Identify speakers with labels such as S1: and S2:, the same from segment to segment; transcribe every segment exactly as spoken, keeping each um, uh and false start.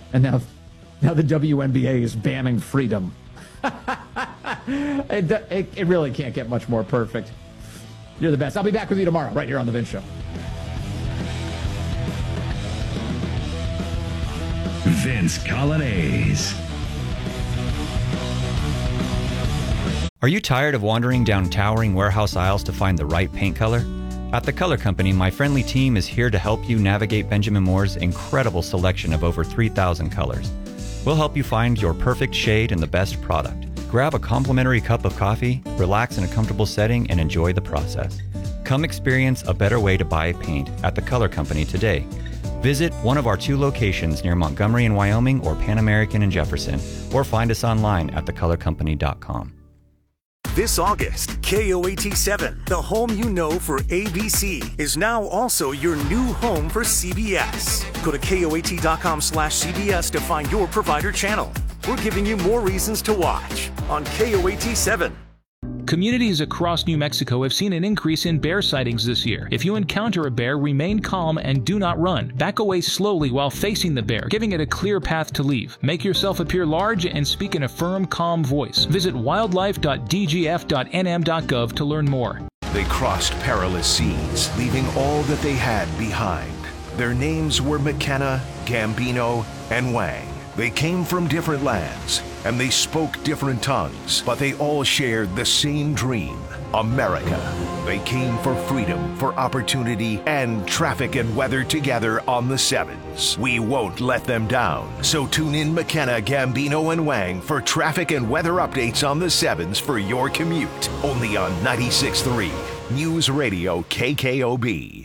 S1: And now, now the W N B A is banning freedom. it, it, it really can't get much more perfect. You're the best. I'll be back with you tomorrow, right here on The Vince Show.
S2: Vince Coglianese.
S3: Are you tired of wandering down towering warehouse aisles to find the right paint color? At The Color Company, my friendly team is here to help you navigate Benjamin Moore's incredible selection of over three thousand colors. We'll help you find your perfect shade and the best product. Grab a complimentary cup of coffee, relax in a comfortable setting, and enjoy the process. Come experience a better way to buy paint at The Color Company today. Visit one of our two locations near Montgomery in Wyoming or Pan American in Jefferson, or find us online at the color company dot com.
S4: This August, K O A T seven, the home you know for A B C, is now also your new home for C B S. Go to K O A T dot com slash C B S to find your provider channel. We're giving you more reasons to watch on K O A T seven.
S5: Communities across New Mexico have seen an increase in bear sightings this year. If you encounter a bear, remain calm and do not run. Back away slowly while facing the bear, giving it a clear path to leave. Make yourself appear large and speak in a firm, calm voice. Visit wildlife dot d g f dot n m dot gov to learn more.
S6: They crossed perilous seas, leaving all that they had behind. Their names were McKenna, Gambino, and Wang. They came from different lands, and they spoke different tongues, but they all shared the same dream, America. They came for freedom, for opportunity, and traffic and weather together on the sevens. We won't let them down. So tune in McKenna, Gambino, and Wang for traffic and weather updates on the sevens for your commute. Only on ninety-six point three News Radio K K O B.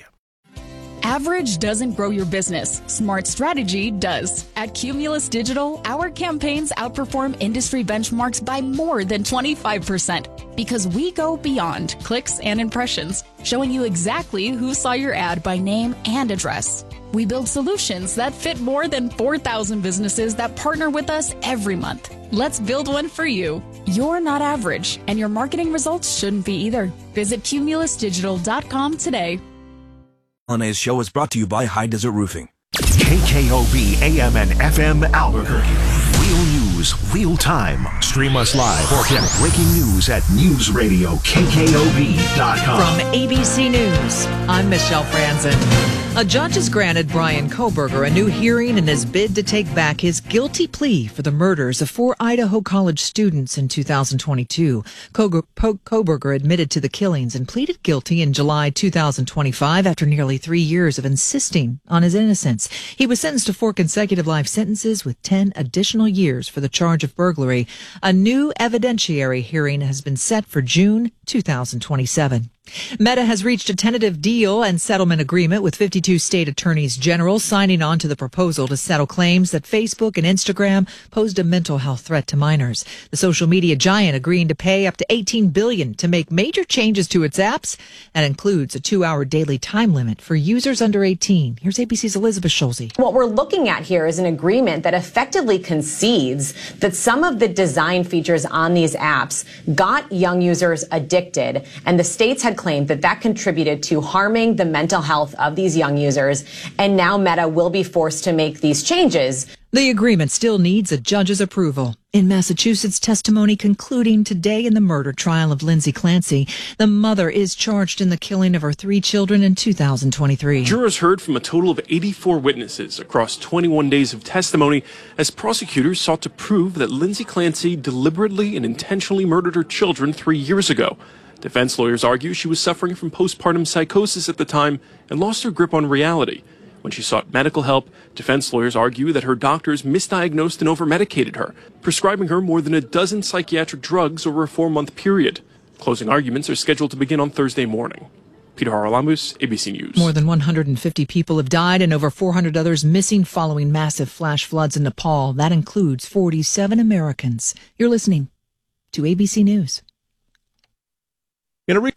S7: Average doesn't grow your business. Smart strategy does. At Cumulus Digital, our campaigns outperform industry benchmarks by more than twenty-five percent because we go beyond clicks and impressions, showing you exactly who saw your ad by name and address. We build solutions that fit more than four thousand businesses that partner with us every month. Let's build one for you. You're not average, and your marketing results shouldn't be either. Visit cumulus digital dot com today.
S8: Today's show is brought to you by High Desert Roofing.
S6: K K O B A M and F M Albuquerque. Real news, real time. Stream us live or get breaking news at news radio K K O B dot com.
S9: From A B C News, I'm Michelle Franzen. A judge has granted Bryan Kohberger a new hearing in his bid to take back his guilty plea for the murders of four Idaho College students in two thousand twenty-two. Kohberger admitted to the killings and pleaded guilty in July two thousand twenty-five after nearly three years of insisting on his innocence. He was sentenced to four consecutive life sentences with ten additional years for the charge of burglary. A new evidentiary hearing has been set for June two thousand twenty-seven. Meta has reached a tentative deal and settlement agreement with fifty-two state attorneys general, signing on to the proposal to settle claims that Facebook and Instagram posed a mental health threat to minors. The social media giant agreeing to pay up to eighteen billion dollars to make major changes to its apps. That includes a two-hour daily time limit for users under eighteen. Here's A B C's Elizabeth Schulze.
S10: What we're looking at here is an agreement that effectively concedes that some of the design features on these apps got young users addicted, and the states had claimed that that contributed to harming the mental health of these young users, and now Meta will be forced to make these changes.
S9: The agreement still needs a judge's approval. In Massachusetts, testimony concluding today in the murder trial of Lindsay Clancy. The mother is charged in the killing of her three children in two thousand twenty-three.
S11: Jurors heard from a total of eighty-four witnesses across twenty-one days of testimony as prosecutors sought to prove that Lindsay Clancy deliberately and intentionally murdered her children three years ago. Defense lawyers argue she was suffering from postpartum psychosis at the time and lost her grip on reality. When she sought medical help, defense lawyers argue that her doctors misdiagnosed and overmedicated her, prescribing her more than a dozen psychiatric drugs over a four-month period. Closing arguments are scheduled to begin on Thursday morning. Peter Haralambous, A B C News.
S9: More than one hundred fifty people have died and over four hundred others missing following massive flash floods in Nepal. That includes forty-seven Americans. You're listening to A B C News.
S12: In a re-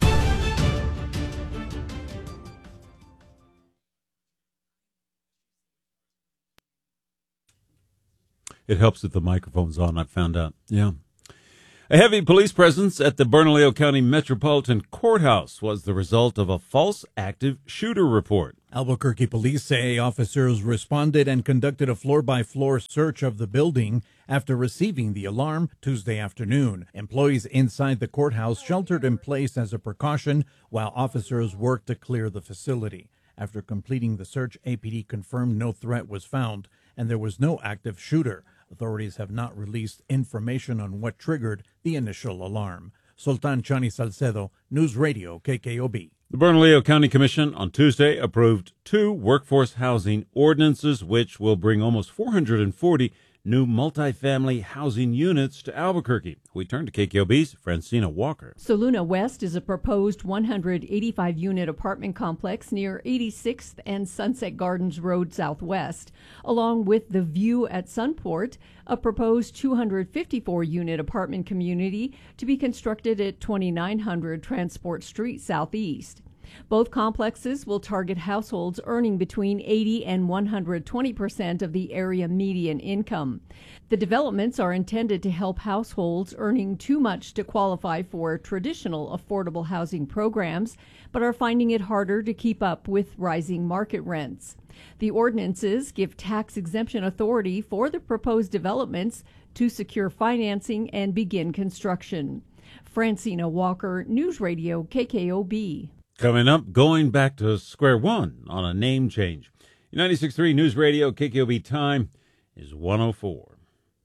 S12: It helps that the microphone's on, I found out. Yeah. A heavy police presence at the Bernalillo County Metropolitan Courthouse was the result of a false active shooter report.
S13: Albuquerque police say officers responded and conducted a floor-by-floor search of the building after receiving the alarm Tuesday afternoon. Employees inside the courthouse sheltered in place as a precaution while officers worked to clear the facility. After completing the search, A P D confirmed no threat was found and there was no active shooter. Authorities have not released information on what triggered the initial alarm. Sultan Chani Salcedo, News Radio K K O B.
S12: The Bernalillo County Commission on Tuesday approved two workforce housing ordinances, which will bring almost four hundred forty new multifamily housing units to Albuquerque. We turn to K K O B's Francina Walker.
S14: Soluna West is a proposed one hundred eighty-five unit apartment complex near eighty-sixth and Sunset Gardens Road Southwest, along with The View at Sunport, a proposed two hundred fifty-four unit apartment community to be constructed at twenty-nine hundred Transport Street Southeast. Both complexes will target households earning between eighty and one hundred twenty percent of the area median income. The developments are intended to help households earning too much to qualify for traditional affordable housing programs, but are finding it harder to keep up with rising market rents. The ordinances give tax exemption authority for the proposed developments to secure financing and begin construction. Francina Walker, News Radio K K O B.
S12: Coming up, going back to square one on a name change. ninety-six point three News Radio, K K O B time is one oh four.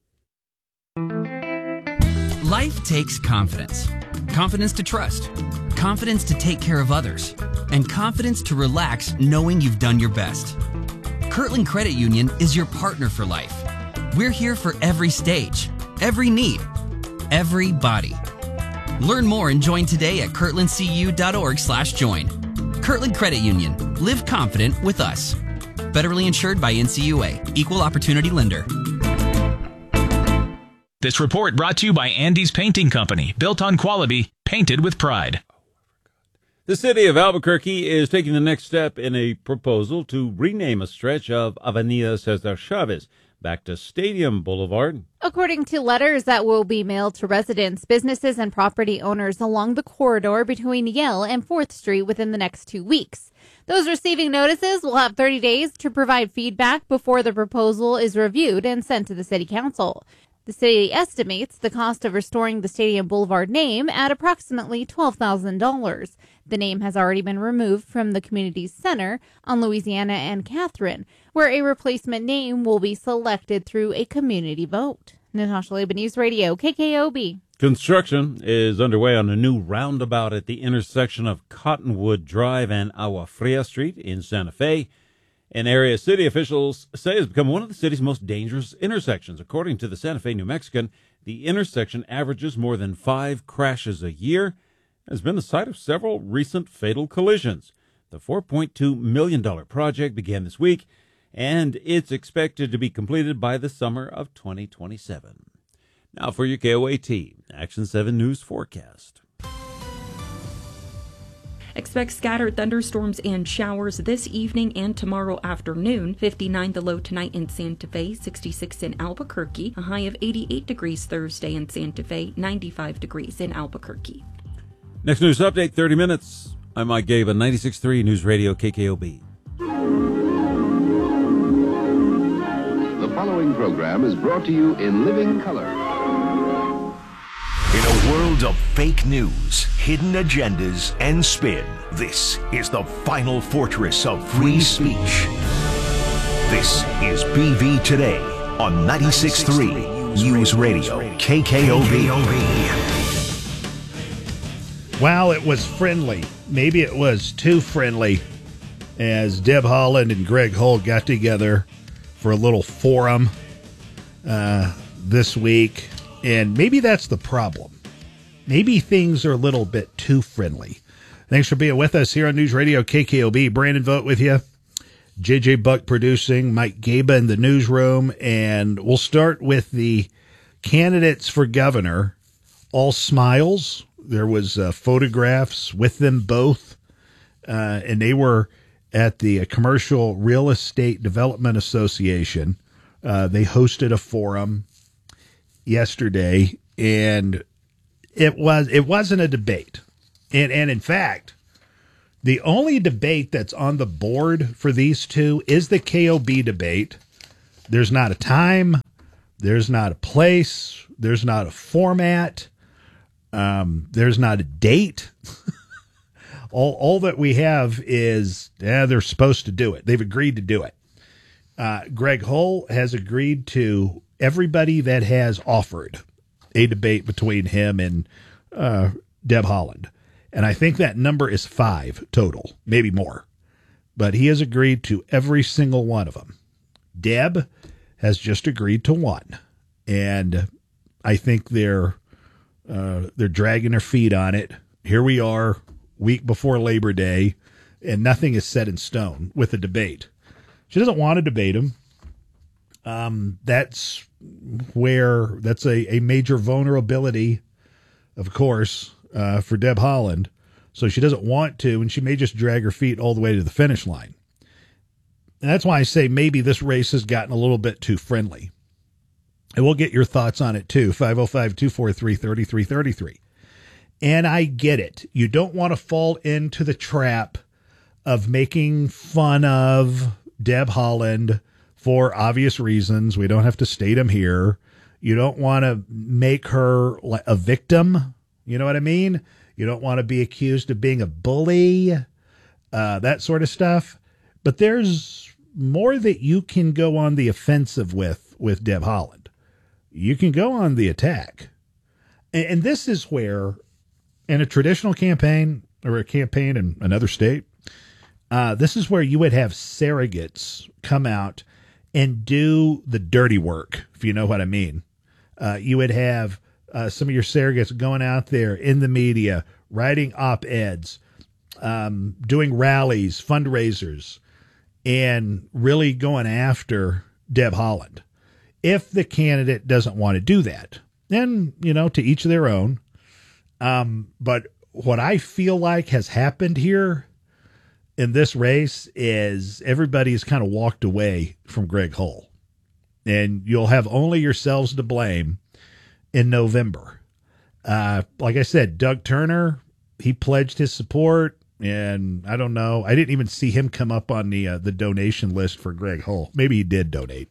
S15: Life takes confidence. Confidence to trust. Confidence to take care of others. And confidence to relax knowing you've done your best. Kirtland Credit Union is your partner for life. We're here for every stage, every need, everybody. Learn more and join today at kirtlandcu.org slash join. Kirtland Credit Union. Live confident with us. Federally insured by N C U A. Equal Opportunity Lender.
S5: This report brought to you by Andy's Painting Company. Built on quality, painted with pride.
S12: The city of Albuquerque is taking the next step in a proposal to rename a stretch of Avenida Cesar Chavez back to Stadium Boulevard.
S16: According to letters that will be mailed to residents, businesses, and property owners along the corridor between Yale and fourth Street within the next two weeks. Those receiving notices will have thirty days to provide feedback before the proposal is reviewed and sent to the city council. The city estimates the cost of restoring the Stadium Boulevard name at approximately twelve thousand dollars. The name has already been removed from the community center on Louisiana and Catherine, where a replacement name will be selected through a community vote. Natasha Laban, News Radio, K K O B.
S12: Construction is underway on a new roundabout at the intersection of Cottonwood Drive and Agua Fria Street in Santa Fe. An area city officials say has become one of the city's most dangerous intersections. According to the Santa Fe New Mexican, the intersection averages more than five crashes a year and has been the site of several recent fatal collisions. The four point two million dollars project began this week, and it's expected to be completed by the summer of twenty twenty-seven. Now for your K O A T Action seven News forecast.
S17: Expect scattered thunderstorms and showers this evening and tomorrow afternoon. fifty-nine the low tonight in Santa Fe, sixty-six in Albuquerque, a high of eighty-eight degrees Thursday in Santa Fe, ninety-five degrees in Albuquerque.
S12: Next news update, thirty minutes. I'm Mike Gabe, ninety-six point three News Radio K K O B.
S18: The following program is brought to you in living color.
S6: In a world of fake news, hidden agendas, and spin, this is the final fortress of free speech. This is B V Today on ninety-six point three News Radio K K O B.
S19: Wow, it was friendly. Maybe it was too friendly as Deb Haaland and Greg Holt got together for a little forum uh, this week. And maybe that's the problem. Maybe things are a little bit too friendly. Thanks for being with us here on News Radio K K O B. Brandon Vogt with you. J J Buck producing. Mike Gaba in the newsroom. And we'll start with the candidates for governor. All smiles. There was uh, photographs with them both. Uh, and they were at the Commercial Real Estate Development Association. Uh, they hosted a forum yesterday, and it was it wasn't a debate, and and in fact, The only debate that's on the board for these two is the K O B debate. There's not a time. There's not a place. There's not a format. Um, there's not a date. all, all that we have is, yeah, they're supposed to do it. They've agreed to do it. Uh, Greg Hull has agreed to everybody that has offered a debate between him and uh, Deb Haaland. And I think that number is five total, maybe more. But he has agreed to every single one of them. Deb has just agreed to one. And I think they're uh, they're dragging their feet on it. Here we are, week before Labor Day, and nothing is set in stone with the debate. She doesn't want to debate him. Um, that's where, that's a, a major vulnerability, of course, uh, for Deb Haaland. So she doesn't want to, and she may just drag her feet all the way to the finish line. And that's why I say maybe this race has gotten a little bit too friendly. And we'll get your thoughts on it too, five oh five, two four three, three three three three. And I get it. You don't want to fall into the trap of making fun of Deb Haaland for obvious reasons. We don't have to state them here. You don't want to make her a victim. You know what I mean? You don't want to be accused of being a bully, uh, that sort of stuff. But there's more that you can go on the offensive with, with Deb Haaland. You can go on the attack. And, and this is where, in a traditional campaign or a campaign in another state, uh, this is where you would have surrogates come out and do the dirty work, if you know what I mean. Uh, you would have uh, some of your surrogates going out there in the media, writing op-eds, um, doing rallies, fundraisers, and really going after Deb Haaland. If the candidate doesn't want to do that, then, you know, to each their own. Um, but what I feel like has happened here in this race is everybody's kind of walked away from Greg Hull. And you'll have only yourselves to blame in November. Uh, like I said, Doug Turner, he pledged his support. And I don't know. I didn't even see him come up on the uh, the donation list for Greg Hull. Maybe he did donate.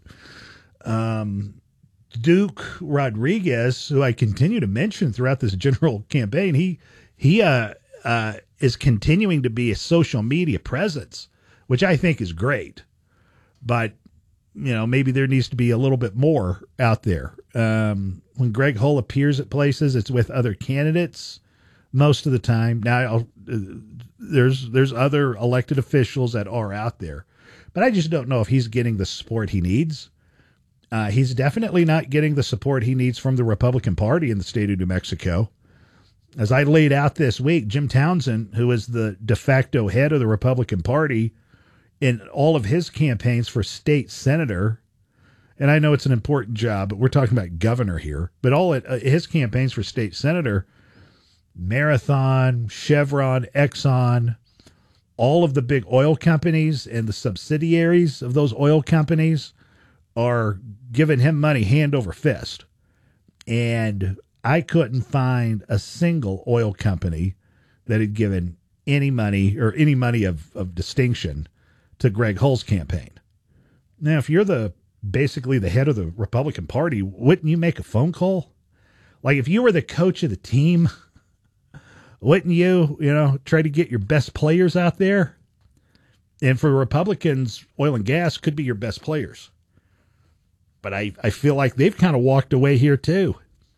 S19: Um, Duke Rodriguez, who I continue to mention throughout this general campaign, he he uh, uh, is continuing to be a social media presence, which I think is great. But, you know, maybe there needs to be a little bit more out there. Um, when Greg Hull appears at places, it's with other candidates most of the time. Now, I'll, uh, there's there's other elected officials that are out there, but I just don't know if he's getting the support he needs. Uh, he's definitely not getting the support he needs from the Republican Party in the state of New Mexico. As I laid out this week, Jim Townsend, who is the de facto head of the Republican Party in all of his campaigns for state senator, and I know it's an important job, but we're talking about governor here, but all it, uh, his campaigns for state senator, Marathon, Chevron, Exxon, all of the big oil companies and the subsidiaries of those oil companies are giving him money hand over fist. And I couldn't find a single oil company that had given any money or any money of, of distinction to Greg Hull's campaign. Now, if you're the basically the head of the Republican Party, wouldn't you make a phone call? Like if you were the coach of the team, wouldn't you, you know, try to get your best players out there? And for Republicans, oil and gas could be your best players. But I, I feel like they've kind of walked away here too.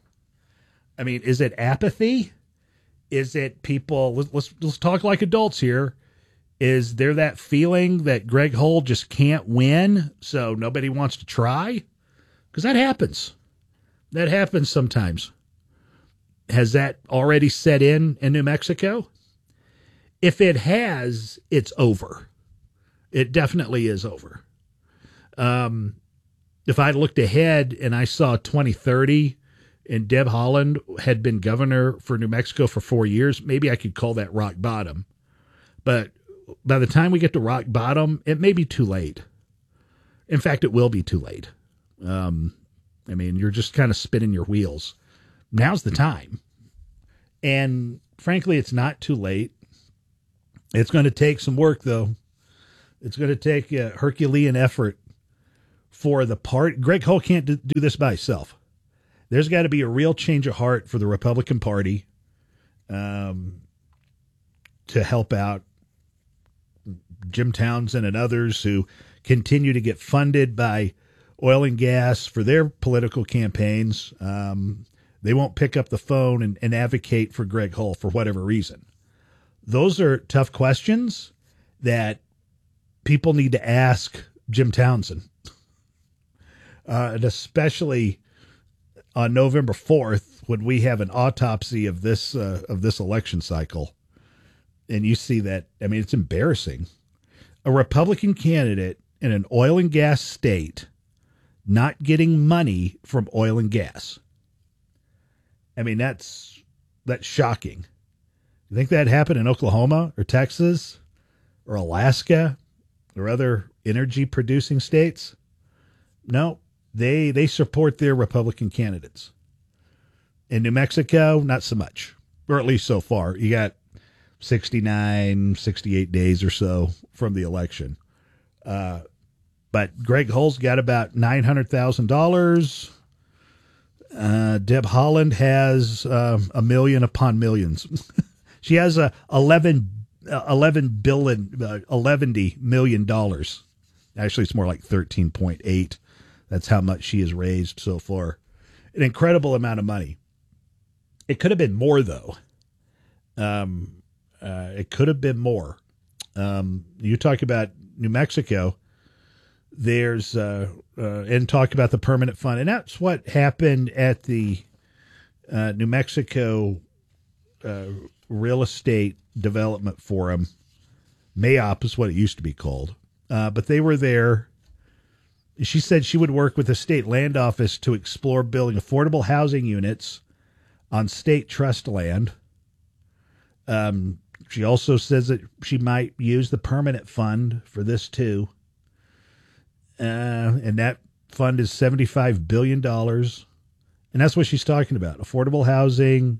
S19: I mean, is it apathy? Is it people, let's, let's, let's talk like adults here. Is there that feeling that Greg Hull just can't win, so nobody wants to try? Because that happens. That happens sometimes. Has that already set in in New Mexico? If it has, it's over. It definitely is over. Um, if I looked ahead and I saw twenty thirty and Deb Haaland had been governor for New Mexico for four years, maybe I could call that rock bottom. But by the time we get to rock bottom, it may be too late. In fact, it will be too late. Um, I mean, you're just kind of spinning your wheels. Now's the time. And frankly, it's not too late. It's going to take some work, though. It's going to take a Herculean effort for the part. Greg Hull can't do this by himself. There's got to be a real change of heart for the Republican Party um, to help out Jim Townsend and others who continue to get funded by oil and gas for their political campaigns. Um, they won't pick up the phone and, and advocate for Greg Hull for whatever reason. Those are tough questions that people need to ask Jim Townsend, uh, and especially on November fourth when we have an autopsy of this uh, of this election cycle, and you see that. I mean, it's embarrassing. A Republican candidate in an oil and gas state not getting money from oil and gas. I mean, that's that's shocking. You think that happened in Oklahoma or Texas or Alaska or other energy producing states? No, they they support their Republican candidates. In New Mexico, not so much, or at least so far. You got sixty-nine, sixty-eight days or so from the election. Uh, but Greg Hull's got about nine hundred thousand dollars. Uh, Deb Haaland has uh, a million upon millions. She has a eleven, uh, eleven billion, uh, eleven million dollars. Actually, it's more like thirteen point eight. That's how much she has raised so far. An incredible amount of money. It could have been more, though. Um, uh, it could have been more. Um, you talk about New Mexico. There's uh, uh, and talk about the permanent fund, and that's what happened at the uh, New Mexico uh, Real Estate Development Forum. M A O P is what it used to be called, uh, but they were there. She said she would work with the state land office to explore building affordable housing units on state trust land. Um, she also says that she might use the permanent fund for this too. Uh, and that fund is seventy-five billion dollars. And that's what she's talking about. Affordable housing,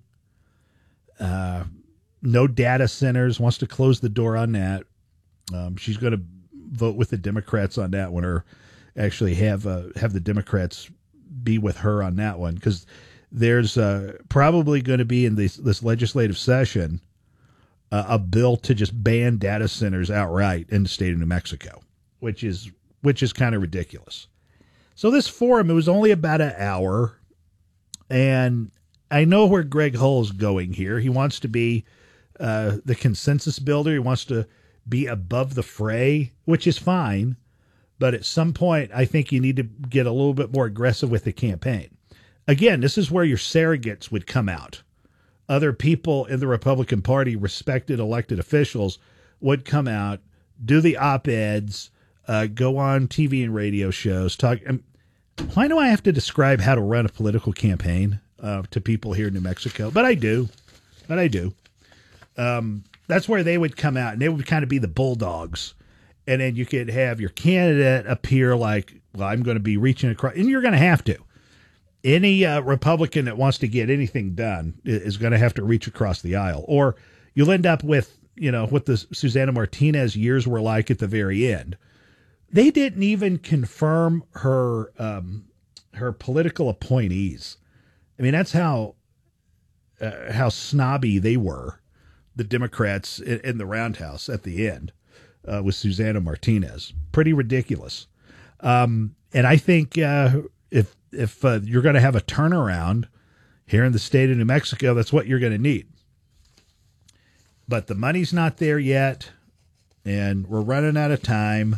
S19: uh, no data centers, wants to close the door on that. Um, she's going to vote with the Democrats on that one, or actually have uh, have the Democrats be with her on that one, because there's uh, probably going to be in this, this legislative session uh, a bill to just ban data centers outright in the state of New Mexico, which is which is kind of ridiculous. So this forum, it was only about an hour, and I know where Greg Hull is going here. He wants to be uh, the consensus builder. He wants to be above the fray, which is fine. But at some point, I think you need to get a little bit more aggressive with the campaign. Again, this is where your surrogates would come out. Other people in the Republican Party, respected elected officials, would come out, do the op-eds, uh, go on T V and radio shows. Talk. Um, why do I have to describe how to run a political campaign uh, to people here in New Mexico? But I do. But I do. Um, that's where they would come out, and they would kind of be the bulldogs. And then you could have your candidate appear like, well, I'm going to be reaching across. And you're going to have to. Any uh, Republican that wants to get anything done is going to have to reach across the aisle. Or you'll end up with, you know, what the Susana Martinez years were like at the very end. They didn't even confirm her um, her political appointees. I mean, that's how uh, how snobby they were, the Democrats in, in the roundhouse at the end. Uh, with Susana Martinez. Pretty ridiculous. Um, and I think uh, if if uh, you're going to have a turnaround here in the state of New Mexico, that's what you're going to need. But the money's not there yet, and we're running out of time,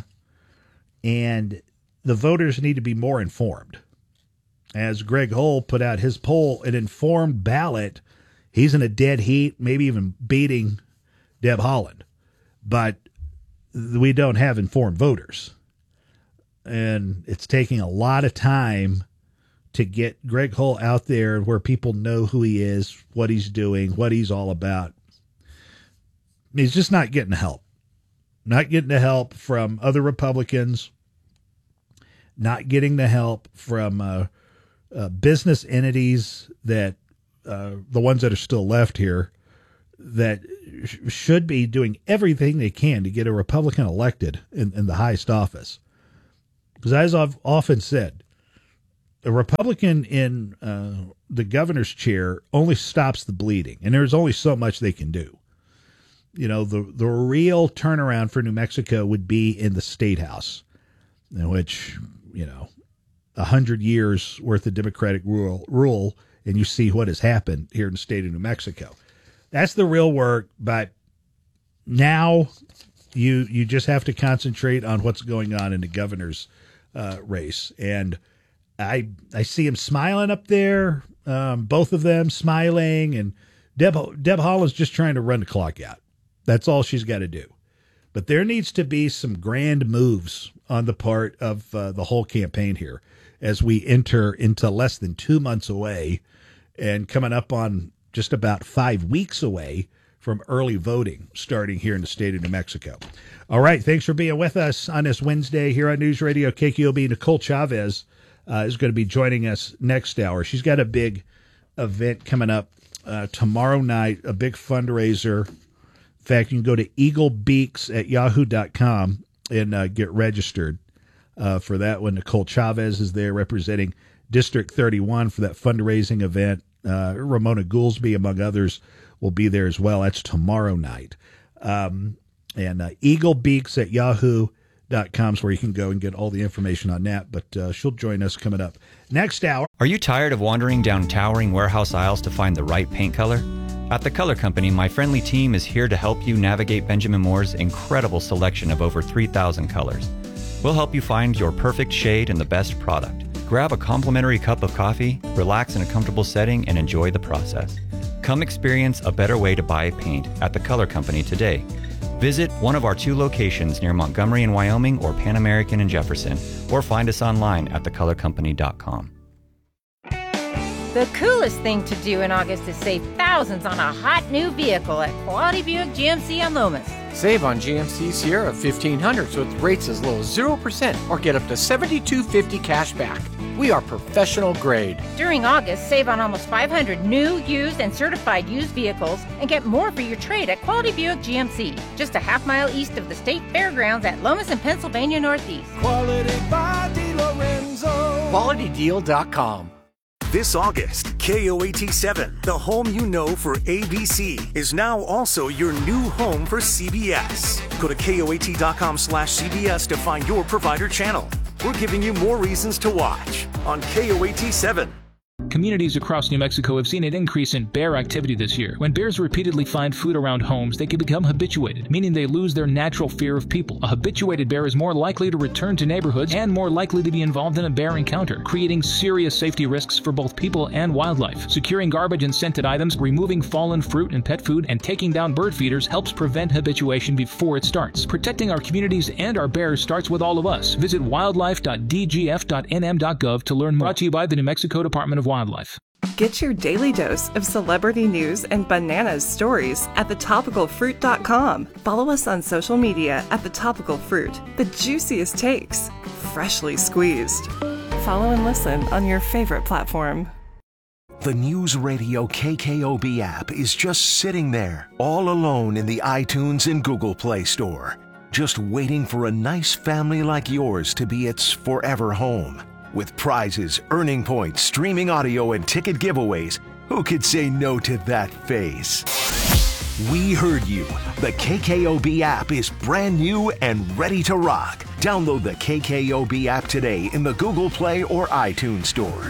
S19: and the voters need to be more informed. As Greg Hull put out his poll, an informed ballot, he's in a dead heat, maybe even beating Deb Haaland. But we don't have informed voters, and it's taking a lot of time to get Greg Hull out there where people know who he is, what he's doing, what he's all about. He's just not getting help, not getting the help from other Republicans, not getting the help from uh, uh, business entities that uh, the ones that are still left here that sh- should be doing everything they can to get a Republican elected in, in the highest office. Because as I've often said, a Republican in uh, the governor's chair only stops the bleeding, and there's only so much they can do. You know, the the real turnaround for New Mexico would be in the state house, in which, you know, a hundred years worth of Democratic rule, rule, and you see what has happened here in the state of New Mexico. That's the real work, but now you you just have to concentrate on what's going on in the governor's uh, race. And I I see him smiling up there, um, both of them smiling, and Deb, Deb Haaland's just trying to run the clock out. That's all she's got to do. But there needs to be some grand moves on the part of uh, the whole campaign here as we enter into less than two months away and coming up on just about five weeks away from early voting starting here in the state of New Mexico. All right, thanks for being with us on this Wednesday here on News Radio K K O B. Nicole Chavez uh, is going to be joining us next hour. She's got a big event coming up uh, tomorrow night, a big fundraiser. In fact, you can go to eaglebeaks at yahoo dot com and uh, get registered uh, for that one. Nicole Chavez is there representing District thirty-one for that fundraising event. Uh, Ramona Goolsby, among others, will be there as well. That's tomorrow night. Um, and uh, eaglebeaks at yahoo dot com is where you can go and get all the information on that. But uh, she'll join us coming up next hour.
S3: Are you tired of wandering down towering warehouse aisles to find the right paint color? At The Color Company, my friendly team is here to help you navigate Benjamin Moore's incredible selection of over three thousand colors. We'll help you find your perfect shade and the best product. Grab a complimentary cup of coffee, relax in a comfortable setting, and enjoy the process. Come experience a better way to buy paint at The Color Company today. Visit one of our two locations near Montgomery in Wyoming or Pan American in Jefferson, or find us online at the color company dot com.
S20: The coolest thing to do in August is save thousands on a hot new vehicle at Quality Buick G M C on Lomas.
S21: Save on G M C Sierra fifteen hundreds with rates as low as zero percent or get up to seventy-two fifty cash back. We are professional grade.
S20: During August, save on almost five hundred new, used, and certified used vehicles and get more for your trade at Quality Buick G M C. Just a half mile east of the State Fairgrounds at Lomas and Pennsylvania Northeast.
S21: Quality by DeLorenzo. quality deal dot com.
S4: This August, K O A T seven, the home you know for A B C, is now also your new home for C B S. Go to K O A T dot com slash C B S to find your provider channel. We're giving you more reasons to watch on K O A T seven.
S5: Communities across New Mexico have seen an increase in bear activity this year. When bears repeatedly find food around homes, they can become habituated, meaning they lose their natural fear of people. A habituated bear is more likely to return to neighborhoods and more likely to be involved in a bear encounter, creating serious safety risks for both people and wildlife. Securing garbage and scented items, removing fallen fruit and pet food, and taking down bird feeders helps prevent habituation before it starts. Protecting our communities and our bears starts with all of us. Visit wildlife dot d g f dot n m dot gov to learn more. Brought to you by the New Mexico Department of Wildlife.
S22: Get your daily dose of celebrity news and bananas stories at the topical fruit dot com. Follow us on social media at The Topical Fruit. The juiciest takes, freshly squeezed. Follow and listen on your favorite platform.
S6: The News Radio K K O B app is just sitting there, all alone in the iTunes and Google Play Store, just waiting for a nice family like yours to be its forever home. With prizes, earning points, streaming audio, and ticket giveaways, who could say no to that face? We heard you. The K K O B app is brand new and ready to rock. Download the K K O B app today in the Google Play or iTunes Store.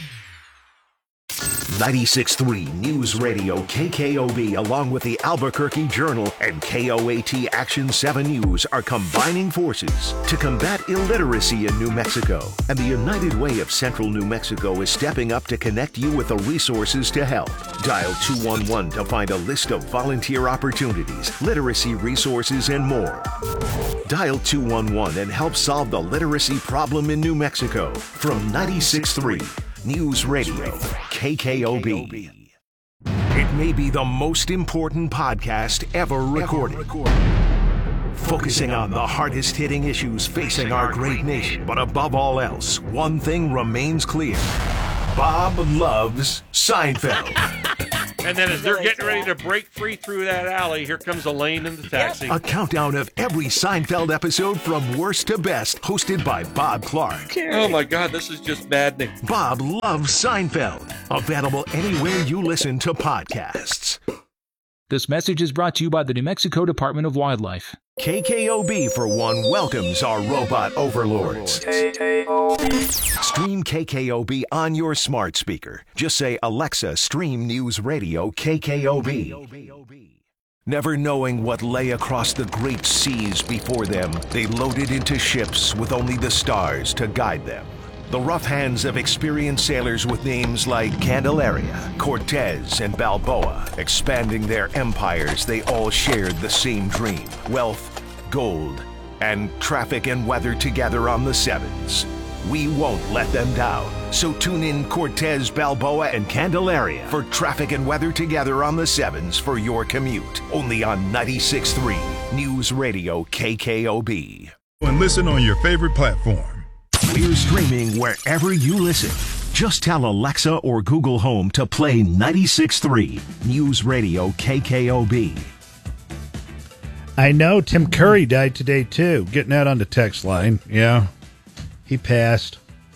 S6: ninety-six point three News Radio K K O B, along with the Albuquerque Journal and K O A T Action seven News, are combining forces to combat illiteracy in New Mexico. And the United Way of Central New Mexico is stepping up to connect you with the resources to help. Dial two one one to find a list of volunteer opportunities, literacy resources, and more. Dial two one one and help solve the literacy problem in New Mexico. From ninety-six point three News Radio K K O B. It may be the most important podcast ever recorded. Focusing on the hardest hitting issues facing our great nation. But above all else, one thing remains clear. Bob loves Seinfeld.
S1: And then as they're getting ready to break free through that alley, here comes Elaine in the taxi.
S6: A countdown of every Seinfeld episode from worst to best, hosted by Bob Clark.
S1: Oh my God, this is just maddening.
S6: Bob loves Seinfeld. Available anywhere you listen to podcasts.
S5: This message is brought to you by the New Mexico Department of Wildlife.
S6: K K O B, for one, welcomes our robot overlords. Stream K K O B on your smart speaker. Just say, Alexa, stream News Radio K K O B. Never knowing what lay across the great seas before them, they loaded into ships with only the stars to guide them. The rough hands of experienced sailors with names like Candelaria, Cortez, and Balboa, expanding their empires, they all shared the same dream: wealth, gold, and traffic and weather together on the Sevens. We won't let them down. So tune in Cortez, Balboa, and Candelaria for traffic and weather together on the Sevens for your commute. Only on ninety-six point three News Radio K K O B.
S2: And listen on your favorite platform.
S6: We're streaming wherever you listen. Just tell Alexa or Google Home to play ninety-six point three News Radio K K O B.
S19: I know Tim Curry died today, too. Getting out on the text line. Yeah, he passed.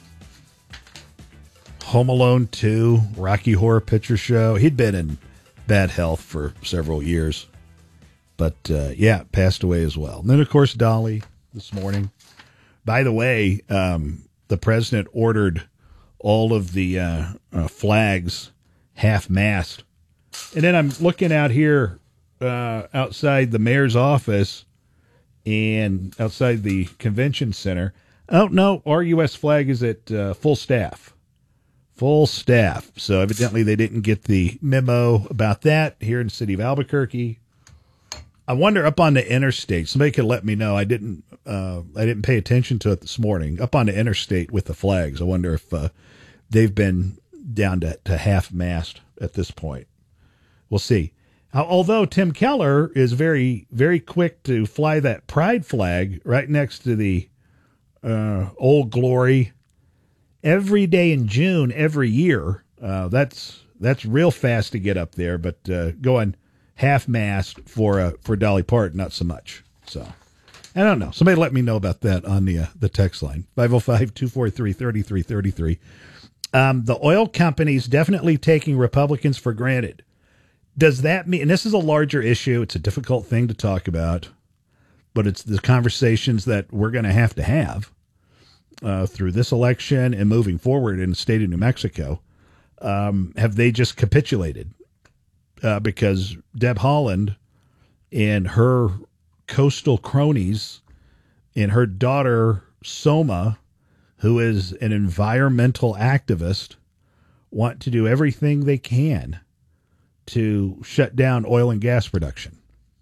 S19: Home Alone two, Rocky Horror Picture Show. He'd been in bad health for several years. But, uh, yeah, passed away as well. And then, of course, Dolly this morning. By the way, um, the president ordered all of the uh, uh, flags half-mast. And then I'm looking out here uh, outside the mayor's office and outside the convention center. Oh, no, our U S flag is at uh, full staff. Full staff. So evidently they didn't get the memo about that here in the city of Albuquerque. I wonder, up on the interstate, somebody could let me know. I didn't uh, I didn't pay attention to it this morning. Up on the interstate with the flags, I wonder if uh, they've been down to, to half-mast at this point. We'll see. Although Tim Keller is very, very quick to fly that pride flag right next to the uh, Old Glory every day in June, every year. Uh, that's that's real fast to get up there, but uh, going half-mast for uh, for Dolly Parton, not so much. So, I don't know. Somebody let me know about that on the uh, the text line, five oh five, two four three, three three three three. Um, the oil companies definitely taking Republicans for granted. Does that mean, and this is a larger issue, it's a difficult thing to talk about, but it's the conversations that we're going to have to have uh, through this election and moving forward in the state of New Mexico. Um, have they just capitulated? Uh, because Deb Haaland and her coastal cronies and her daughter, Soma, who is an environmental activist, want to do everything they can to shut down oil and gas production.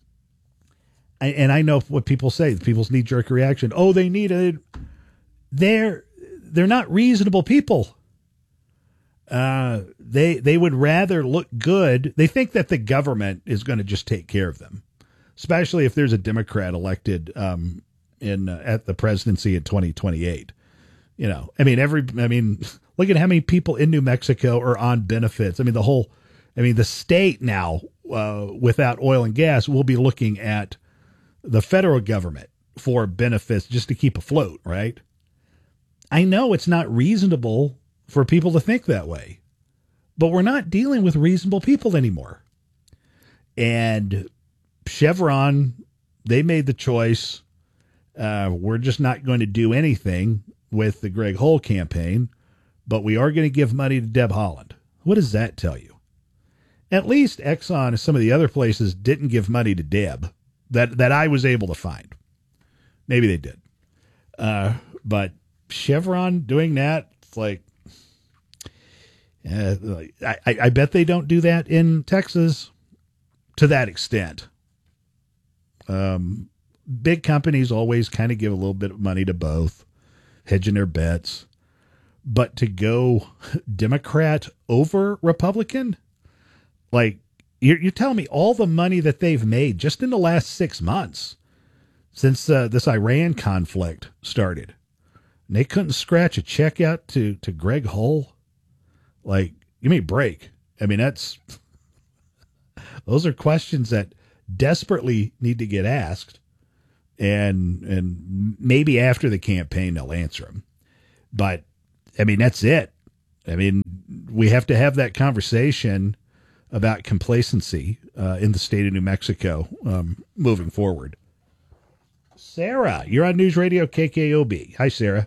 S19: I, and I know what people say, people's knee-jerk reaction. Oh, they need it. They're, they're not reasonable people. Uh, they they would rather look good. They think that the government is going to just take care of them, especially if there's a Democrat elected um, in uh, at the presidency in twenty twenty-eight. You know, I mean, every I mean, look at how many people in New Mexico are on benefits. I mean, the whole, I mean, the state now uh, without oil and gas will be looking at the federal government for benefits just to keep afloat, right? I know it's not reasonable for people to think that way, but we're not dealing with reasonable people anymore. And Chevron, they made the choice. Uh, we're just not going to do anything with the Greg Hull campaign, but we are going to give money to Deb Haaland. What does that tell you? At least Exxon and some of the other places didn't give money to Deb that, that I was able to find. Maybe they did. Uh, but Chevron doing that, it's like, Uh, I, I bet they don't do that in Texas to that extent. Um, big companies always kind of give a little bit of money to both, hedging their bets. But to go Democrat over Republican, like you're, you're telling me all the money that they've made just in the last six months since uh, this Iran conflict started, and they couldn't scratch a check out to, to Greg Hull. Like, give me a break. I mean, that's Those are questions that desperately need to get asked, and and maybe after the campaign they'll answer them. But I mean, that's it. I mean, we have to have that conversation about complacency uh, in the state of New Mexico um, moving forward. Sarah, you're on News Radio K K O B. Hi, Sarah.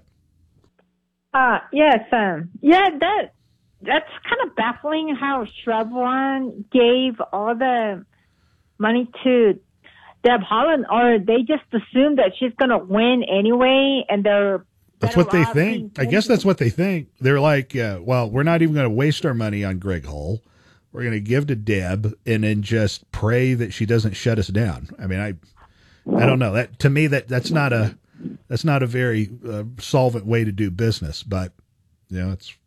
S7: Uh, yes, um, yeah, that that's kind of baffling how Chevron gave all the money to Deb Haaland, or they just assumed that she's going to win anyway, and they're
S19: That's what they think. I guess that's what they think. They're like, uh, well, we're not even going to waste our money on Greg Hull. We're going to give to Deb and then just pray that she doesn't shut us down. I mean, I, I don't know. That to me, that that's not a, that's not a very uh, solvent way to do business. But you know, it's.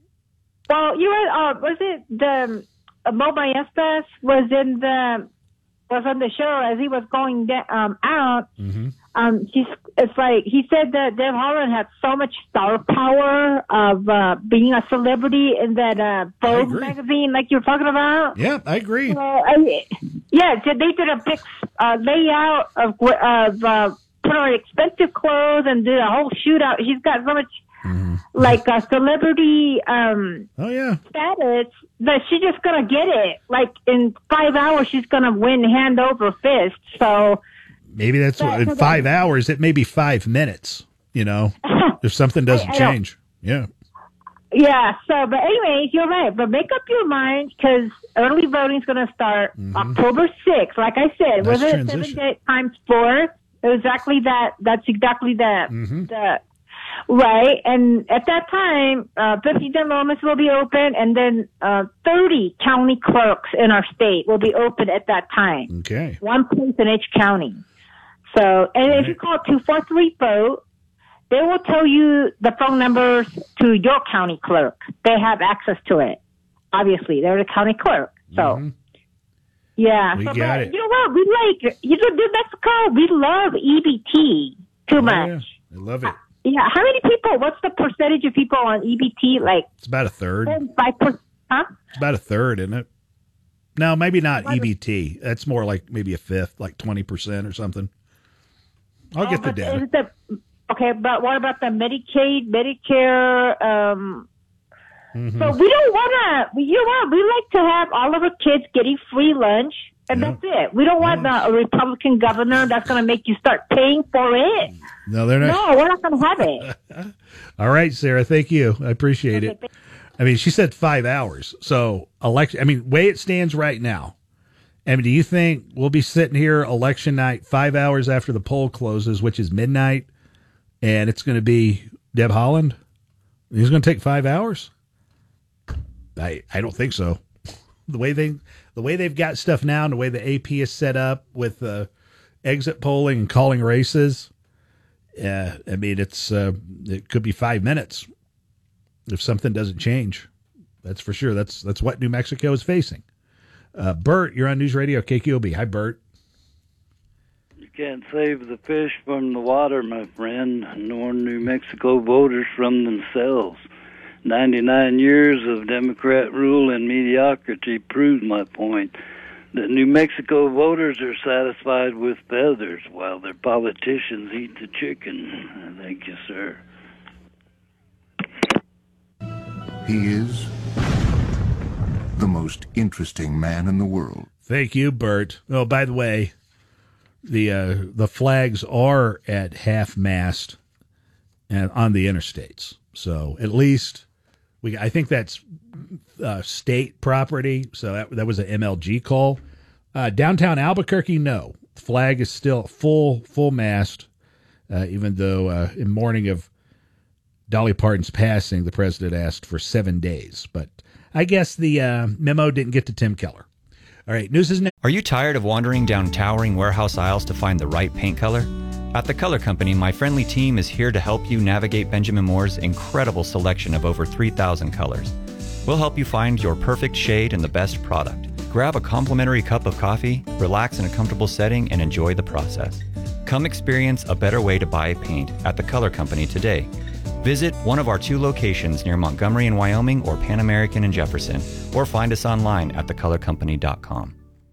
S7: Well, you were, uh, was it the uh, Mo Ballesteros was in the was on the show as he was going da- um, out.
S19: Mm-hmm.
S7: Um, she's, it's like he said that Deb Haaland had so much star power of uh, being a celebrity in that uh, Vogue magazine, like you were talking about.
S19: Yeah, I agree.
S7: So, I, yeah, so they did a big uh, layout of of uh, put on expensive clothes and did a whole shootout. She's got so much
S19: mm-hmm.
S7: like a celebrity um,
S19: oh yeah
S7: status that she's just gonna get it. Like in five hours, she's gonna win hand over fist. So.
S19: Maybe that's what, in five hours. It may be five minutes, you know, if something doesn't
S7: I, I
S19: change. Yeah.
S7: Yeah. So, but anyways, you're right. But make up your mind because early voting is going to start
S19: mm-hmm.
S7: October sixth. Like I said,
S19: nice
S7: was it
S19: transition.
S7: seven day times four? Exactly that. That's exactly that.
S19: Mm-hmm.
S7: The, right. And at that time, uh, fifty enrollments will be open, and then uh, thirty county clerks in our state will be open at that time.
S19: Okay.
S7: One place in each county. So, and if you call two four three vote, they will tell you the phone numbers to your county clerk. They have access to it. Obviously, they're the county clerk. So,
S19: mm-hmm.
S7: yeah.
S19: We
S7: so,
S19: got
S7: but,
S19: it.
S7: You know what? We like, you know, New Mexico, we love E B T too
S19: Oh,
S7: much.
S19: yeah. I love it.
S7: Yeah. How many people, what's the percentage of people on E B T? Like,
S19: It's about a third.
S7: five percent, huh?
S19: It's about a third, isn't it? No, maybe not E B T. That's more like maybe a fifth, like twenty percent or something. I'll
S7: Oh,
S19: get the
S7: but
S19: data.
S7: is the, okay, but what about the Medicaid, Medicare? Um,
S19: Mhm.
S7: So we don't want to, you know what? We like to have all of our kids getting free lunch, and
S19: Yeah.
S7: that's it. We don't want the, a Republican governor that's going to make you start paying for it.
S19: No, they're not.
S7: No, we're not going to have it.
S19: All right, Sarah. Thank you. I appreciate it. I mean, she said five hours. So election. I mean, way it stands right now. I mean, do you think we'll be sitting here election night five hours after the poll closes, which is midnight, and it's going to be Deb Haaland? He's going to take five hours? I I don't think so. The way they the way they've got stuff now, and the way the A P is set up with uh, exit polling and calling races, uh, I mean, it's uh, it could be five minutes if something doesn't change. That's for sure. That's that's what New Mexico is facing. Uh, Bert, you're on News Radio K Q O B. Hi, Bert.
S8: You can't save the fish from the water, my friend, nor New Mexico voters from themselves. ninety-nine years of Democrat rule and mediocrity proves my point that New Mexico voters are satisfied with feathers while their politicians eat the chicken. Thank you, sir.
S6: He is the most interesting man in the world.
S19: Thank you, Bert. Oh, by the way, the uh, the flags are at half mast and on the interstates. So at least we, I think that's uh, state property. So that that was an M L G call. Uh, downtown Albuquerque, no, flag is still full full mast. Uh, even though uh, in mourning of Dolly Parton's passing, the president asked for seven days, but I guess the uh, memo didn't get to Tim Keller. All right, news is next.
S3: Are you tired of wandering down towering warehouse aisles to find the right paint color? At the Color Company, my friendly team is here to help you navigate Benjamin Moore's incredible selection of over three thousand colors. We'll help you find your perfect shade and the best product. Grab a complimentary cup of coffee, relax in a comfortable setting, and enjoy the process. Come experience a better way to buy paint at the Color Company today. Visit one of our two locations near Montgomery in Wyoming or Pan American in Jefferson, or find us online at the color company dot com.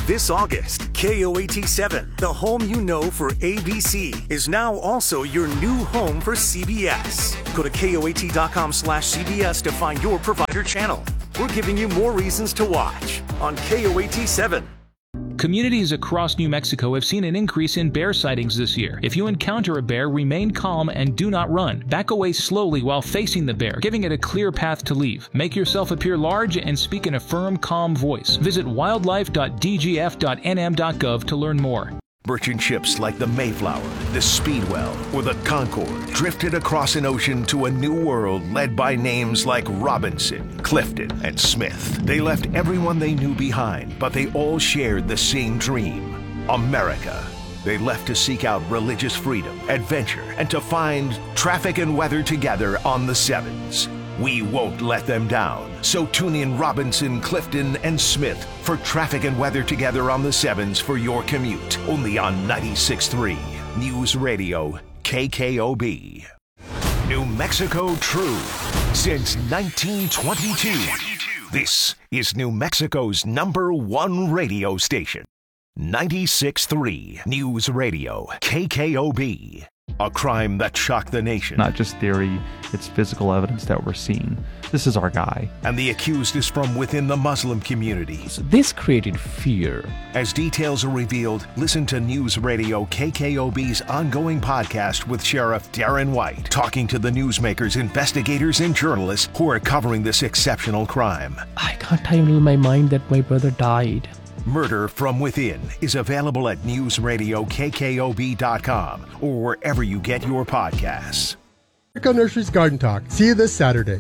S4: This August, K O A T seven, the home you know for A B C, is now also your new home for C B S. Go to K O A T dot com slash C B S to find your provider channel. We're giving you more reasons to watch on K O A T seven.
S5: Communities across New Mexico have seen an increase in bear sightings this year. If you encounter a bear, remain calm and do not run. Back away slowly while facing the bear, giving it a clear path to leave. Make yourself appear large and speak in a firm, calm voice. Visit wildlife dot d g f dot n m dot gov to learn more.
S6: Merchant ships like the Mayflower, the Speedwell, or the Concord drifted across an ocean to a new world led by names like Robinson, Clifton, and Smith. They left everyone they knew behind, but they all shared the same dream: America. They left to seek out religious freedom, adventure, and to find traffic and weather together on the Sevens. We won't let them down. So tune in Robinson, Clifton, and Smith for traffic and weather together on the Sevens for your commute. Only on ninety-six point three News Radio K K O B. New Mexico True. Since nineteen twenty-two, this is New Mexico's number one radio station. ninety-six point three News Radio K K O B. A crime that shocked the nation.
S10: Not just theory, it's physical evidence that we're seeing. This is our guy.
S6: And the accused is from within the Muslim community.
S10: This created fear.
S6: As details are revealed, listen to News Radio K K O B's ongoing podcast with Sheriff Darren White, talking to the newsmakers, investigators, and journalists who are covering this exceptional crime.
S10: I can't handle my mind that my brother died.
S6: Murder from Within is available at news radio K K O B dot com or wherever you get your podcasts.
S11: America Nursery's Garden Talk. See you this Saturday.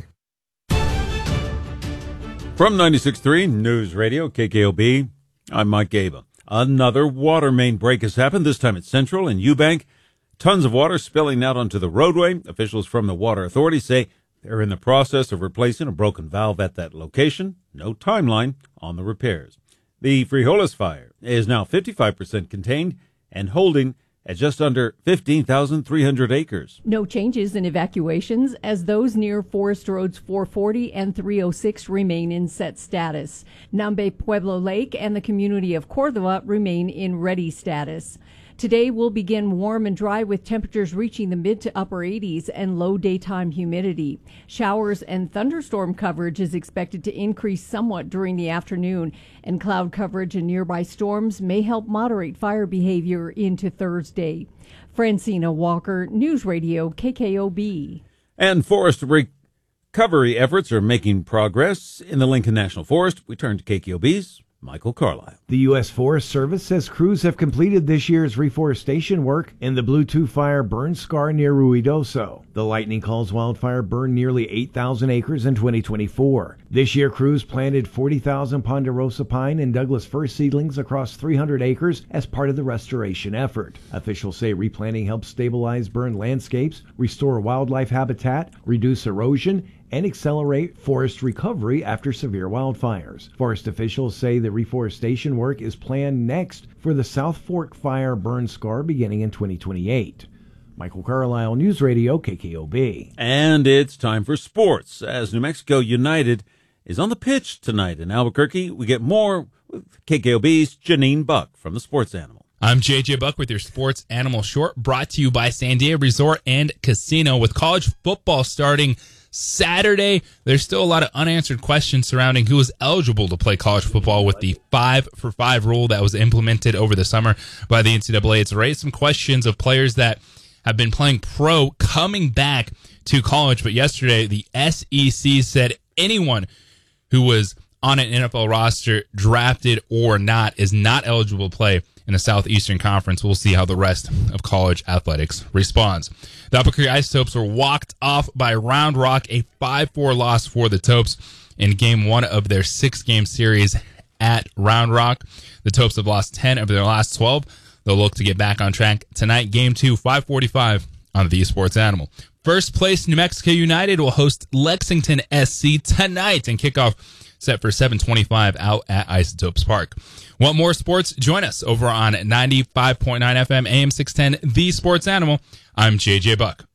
S12: From ninety-six point three News Radio K K O B, I'm Mike Gaba. Another water main break has happened, this time at Central and Eubank. Tons of water spilling out onto the roadway. Officials from the Water Authority say they're in the process of replacing a broken valve at that location. No timeline on the repairs. The Frijoles fire is now fifty-five percent contained and holding at just under fifteen thousand three hundred acres.
S14: No changes in evacuations as those near Forest Roads four forty and three oh six remain in set status. Nambe Pueblo Lake and the community of Cordova remain in ready status. Today will begin warm and dry with temperatures reaching the mid to upper eighties and low daytime humidity. Showers and thunderstorm coverage is expected to increase somewhat during the afternoon, and cloud coverage and nearby storms may help moderate fire behavior into Thursday. Francina Walker, News Radio K K O B.
S12: And forest recovery efforts are making progress in the Lincoln National Forest. We turn to K K O B's Michael Carlisle.
S23: The U S Forest Service says crews have completed this year's reforestation work in the Blue two fire burn scar near Ruidoso. The Lightning Calls wildfire burned nearly eight thousand acres in twenty twenty-four. This year, crews planted forty thousand ponderosa pine and Douglas fir seedlings across three hundred acres as part of the restoration effort. Officials say replanting helps stabilize burned landscapes, restore wildlife habitat, reduce erosion, and accelerate forest recovery after severe wildfires. Forest officials say the reforestation work is planned next for the South Fork fire burn scar beginning in twenty twenty-eight. Michael Carlisle, News Radio K K O B.
S12: And it's time for sports, as New Mexico United is on the pitch tonight in Albuquerque. We get more with K K O B's Janine Buck from the Sports Animal.
S24: I'm J J Buck with your Sports Animal Short, brought to you by Sandia Resort and Casino. With college football starting Saturday, there's still a lot of unanswered questions surrounding who is eligible to play college football with the five for five rule that was implemented over the summer by the N C double A. It's raised some questions of players that have been playing pro coming back to college, but yesterday the S E C said anyone who was on an N F L roster, drafted or not, is not eligible to play in the Southeastern Conference. We'll see how the rest of college athletics responds. The Albuquerque Isotopes were walked off by Round Rock, a five four loss for the Topes in game one of their six-game series at Round Rock. The Topes have lost ten of their last twelve. They'll look to get back on track tonight. Game two, five forty-five on the Sports Animal. First place, New Mexico United will host Lexington S C tonight, and kickoff set for seven twenty-five out at Isotopes Park. Want more sports? Join us over on ninety-five point nine F M, A M six ten, The Sports Animal. I'm J J Buck.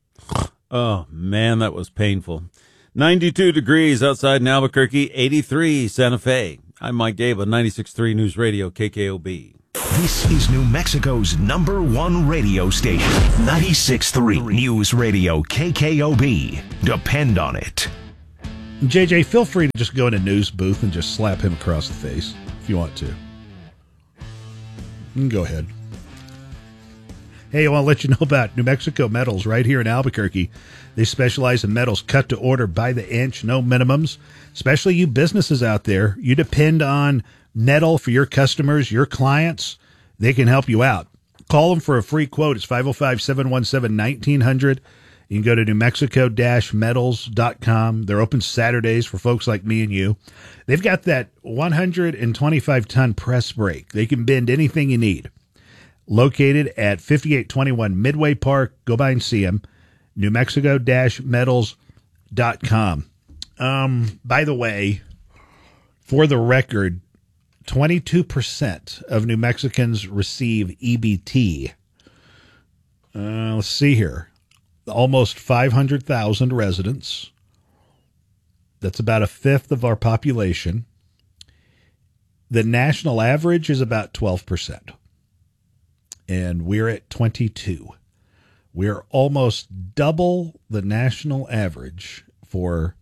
S12: Oh, man, that was painful. ninety-two degrees outside in Albuquerque, eighty-three Santa Fe. I'm Mike Gable, ninety-six point three News Radio, K K O B.
S6: This is New Mexico's number one radio station, ninety-six point three News Radio, K K O B. Depend on it.
S19: J J, feel free to just go in a news booth and just slap him across the face if you want to. You can go ahead. Hey, I want to let you know about New Mexico Metals right here in Albuquerque. They specialize in metals cut to order by the inch, no minimums. Especially you businesses out there, you depend on metal for your customers, your clients. They can help you out. Call them for a free quote. It's five oh five, seven one seven, nineteen hundred. You can go to new mexico dash metals dot com. They're open Saturdays for folks like me and you. They've got that one hundred twenty-five ton press brake. They can bend anything you need. Located at fifty-eight twenty-one Midway Park. Go by and see them. new mexico dash metals dot com. Um, by the way, for the record, twenty-two percent of New Mexicans receive E B T. Uh, let's see here. Almost five hundred thousand residents. That's about a fifth of our population. The national average is about twelve percent. And we're at twenty-two. We're almost double the national average for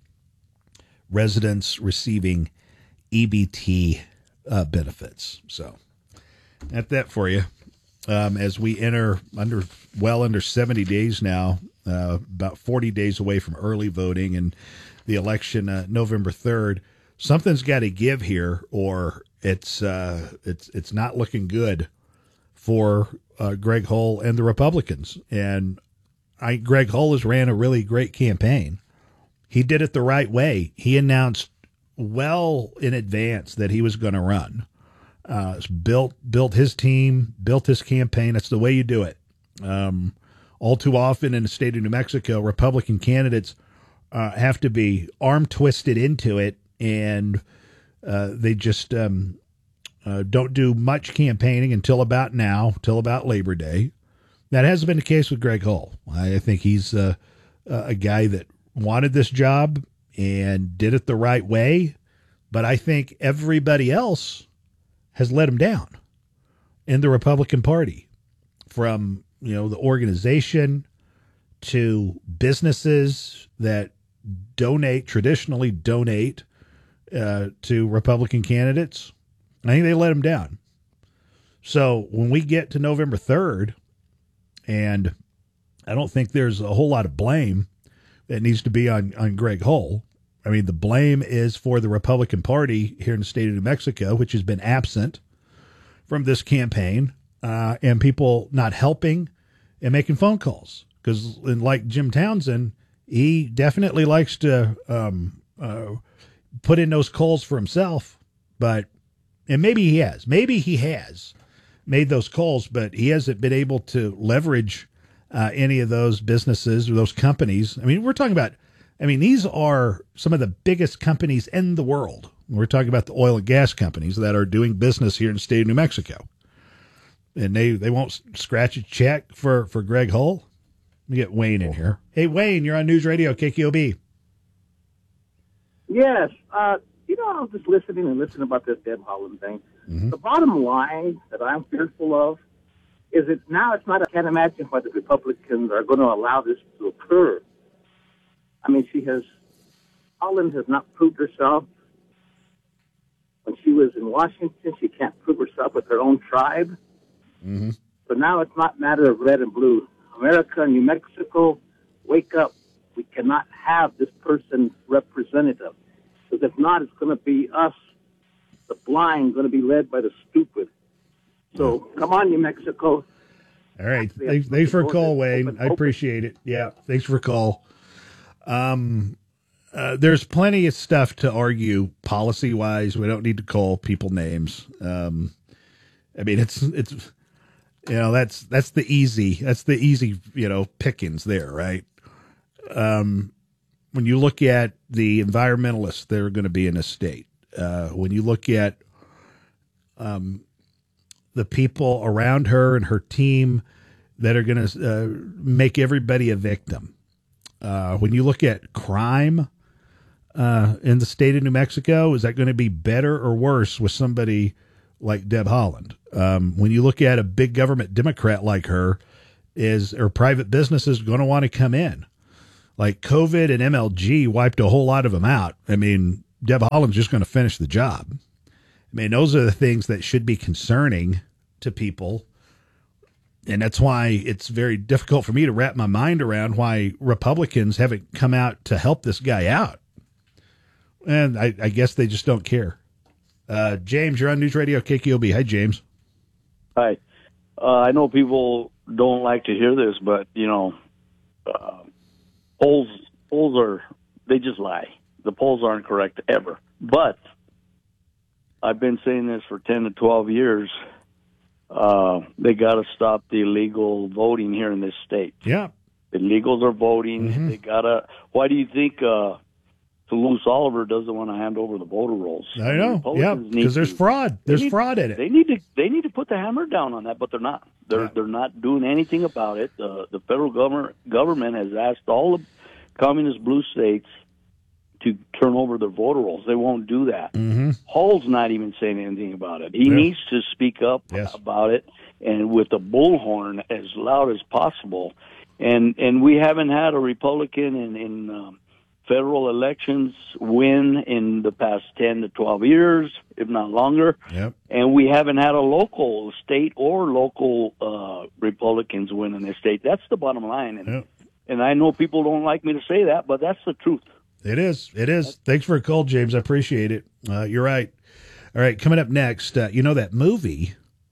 S19: residents receiving E B T uh, benefits. So, that's that for you. Um, as we enter under well under seventy days now, uh, about forty days away from early voting and the election uh, November third, something's got to give here, or it's uh, it's it's not looking good for uh, Greg Hull and the Republicans. And I, Greg Hull has ran a really great campaign. He did it the right way. He announced well in advance that he was going to run. Uh, built built his team, built his campaign. That's the way you do it. Um, all too often in the state of New Mexico, Republican candidates uh, have to be arm twisted into it, and uh, they just um, uh, don't do much campaigning until about now, till about Labor Day. That hasn't been the case with Greg Hull. I think he's uh, a guy that wanted this job and did it the right way, but I think everybody else has let him down in the Republican Party, from, you know, the organization to businesses that donate, traditionally donate uh, to Republican candidates. I think they let him down. So when we get to November third, and I don't think there's a whole lot of blame that needs to be on, on Greg Hull. I mean, the blame is for the Republican Party here in the state of New Mexico, which has been absent from this campaign, uh, and people not helping and making phone calls. Because, like Jim Townsend, he definitely likes to um, uh, put in those calls for himself, but, and maybe he has, maybe he has made those calls, but he hasn't been able to leverage uh, any of those businesses or those companies. I mean, we're talking about, I mean, these are some of the biggest companies in the world. We're talking about the oil and gas companies that are doing business here in the state of New Mexico. And they, they won't scratch a check for, for Greg Hull. Let me get Wayne in here. Hey, Wayne, you're on News Radio, K K O B.
S9: Yes. Uh, you know, I was just listening and listening about this Deb Haaland thing. Mm-hmm. The bottom line that I'm fearful of is that now it's not, I can't imagine why the Republicans are going to allow this to occur. I mean, she has, Haaland has not proved herself. When she was in Washington, she can't prove herself with her own tribe.
S19: Mm-hmm.
S9: So now it's not a matter of red and blue. America and New Mexico, wake up. We cannot have this person representative. Because if not, it's going to be us, the blind, going to be led by the stupid. So come on, New Mexico.
S19: All right. Thanks, thanks for a call, Wayne. I appreciate it. Yeah, thanks for a call. Um, uh, there's plenty of stuff to argue policy-wise. We don't need to call people names. Um, I mean, it's it's you know that's that's the easy that's the easy you know pickings there, right? Um, when you look at the environmentalists that are going to be in a state, uh, when you look at um, the people around her and her team that are going to uh, make everybody a victim. Uh, when you look at crime, uh, in the state of New Mexico? Is that going to be better or worse with somebody like Deb Haaland? Um, when you look at a big government Democrat like her, is or private businesses going to want to come in? Like COVID and M L G wiped a whole lot of them out. I mean, Deb Haaland's just going to finish the job. I mean, those are the things that should be concerning to people. And that's why it's very difficult for me to wrap my mind around why Republicans haven't come out to help this guy out. And I, I guess they just don't care. Uh, James, you're on News Radio K K O B. Hi, James.
S13: Hi. Uh, I know people don't like to hear this, but, you know, uh, polls, polls are, they just lie. The polls aren't correct ever. But I've been saying this for ten to twelve years. Uh, they got to stop the illegal voting here in this state.
S19: Yeah.
S13: The illegals are voting. Mm-hmm. They got to, why do you think, uh, Toulouse Oliver doesn't want to hand over the voter rolls?
S19: I know. Yeah. Because there's fraud. There's
S13: need,
S19: fraud in it.
S13: They need to, they need to put the hammer down on that, but they're not. They're, yeah. they're not doing anything about it. Uh, the federal government, government has asked all the communist blue states to turn over their voter rolls. They won't do that.
S19: Mm-hmm.
S13: Hall's not even saying anything about it. He
S19: yeah.
S13: needs to speak up
S19: yes.
S13: about it, and with the bullhorn as loud as possible. And and we haven't had a Republican in, in um, federal elections win in the past ten to twelve years, if not longer.
S19: Yep.
S13: And we haven't had a local, state or local uh, Republicans win in this state. That's the bottom line. And,
S19: yep.
S13: and I know people don't like me to say that, but that's the truth.
S19: It is. It is. Thanks for a call, James. I appreciate it. Uh, you're right. All right, coming up next, uh, you know that movie,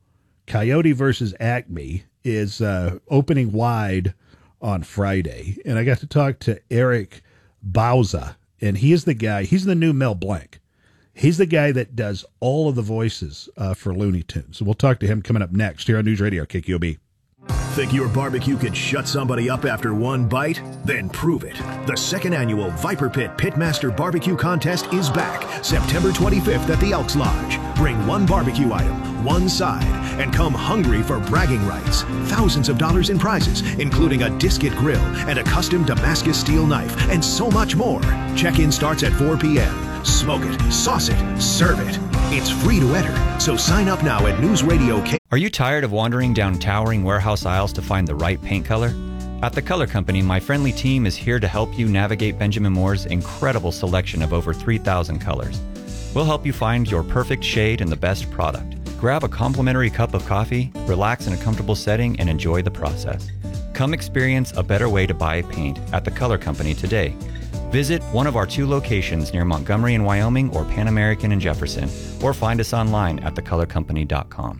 S19: Coyote versus Acme, is uh, opening wide on Friday. And I got to talk to Eric Bauza, and he is the guy, he's the new Mel Blanc. He's the guy that does all of the voices uh, for Looney Tunes. So we'll talk to him coming up next here on News Radio K K O B.
S15: Think your barbecue could shut somebody up after one bite? Then prove it. The second annual Viper Pit Pitmaster Barbecue Contest is back September twenty-fifth at the Elks Lodge. Bring one barbecue item, one side, and come hungry for bragging rights. Thousands of dollars in prizes, including a Disket grill and a custom Damascus steel knife, and so much more. Check-in starts at four p.m. Smoke it, sauce it, serve it. It's free to enter, so sign up now at News Radio K.
S3: Are you tired of wandering down towering warehouse aisles to find the right paint color? At The Color Company, my friendly team is here to help you navigate Benjamin Moore's incredible selection of over three thousand colors. We'll help you find your perfect shade and the best product. Grab a complimentary cup of coffee, relax in a comfortable setting, and enjoy the process. Come experience a better way to buy paint at The Color Company today. Visit one of our two locations near Montgomery in Wyoming or Pan American in Jefferson, or find us online at the color company dot com.